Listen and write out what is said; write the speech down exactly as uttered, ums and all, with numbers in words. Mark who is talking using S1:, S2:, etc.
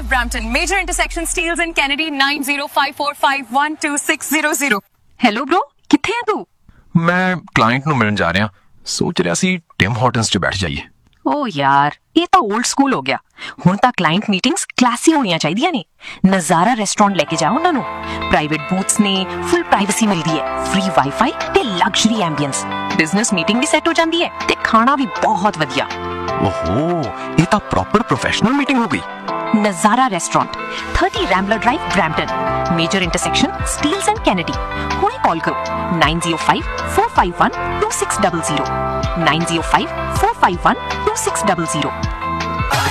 S1: Brampton. Major intersection Steeles and Kennedy nine zero five four five one two six zero zero.
S2: Hello bro, ਕਿੱਥੇ ਹੈ ਤੂੰ?
S3: ਮੈਂ client ਨੂੰ ਮਿਲਣ ਜਾ ਰਿਹਾ, ਸੋਚ ਰਿਹਾ ਸੀ ਟਿਮ ਹਾਰਟਨਸ 'ਚ ਬੈਠ ਜਾਈਏ।
S2: ਓ ਯਾਰ, ਇਹ ਤਾਂ 올ਡ ਸਕੂਲ ਹੋ ਗਿਆ। ਹੁਣ ਤਾਂ ਕਲਾਇੰਟ ਮੀਟਿੰਗਸ ਕਲਾਸੀ ਹੋਣੀਆਂ ਚਾਹੀਦੀਆਂ ਨੇ। ਨਜ਼ਾਰਾ ਰੈਸਟੋਰੈਂਟ ਲੈ ਕੇ ਜਾਓ ਉਹਨਾਂ ਨੂੰ। ਪ੍ਰਾਈਵੇਟ ਬੂਥਸ ਨੇ, ਫੁੱਲ ਪ੍ਰਾਈਵੇਸੀ ਮਿਲਦੀ ਹੈ, ਫ੍ਰੀ ਵਾਈਫਾਈ ਤੇ ਲਗਜ਼ਰੀ ਐਂਬੀਐਂਸ। ਬਿਜ਼ਨਸ ਮੀਟਿੰਗ ਵੀ ਸੈੱਟ ਹੋ ਜਾਂਦੀ ਹੈ ਤੇ ਖਾਣਾ ਵੀ ਬਹੁਤ ਵਧੀਆ।
S3: ਓਹੋ, ਇਹ ਤਾਂ ਪ੍ਰੋਪਰ ਪ੍ਰੋਫੈਸ਼ਨਲ ਮੀਟਿੰਗ ਹੋ ਗਈ।
S2: ਨਜ਼ਾਰਾ restaurant, thirty Rambler Drive, Brampton. Major intersection Steeles and Kennedy. ਹੁਣੇ ਕਾਲ ਕਰੋ nine zero five four five one two six zero zero nine zero five four five one two six zero zero।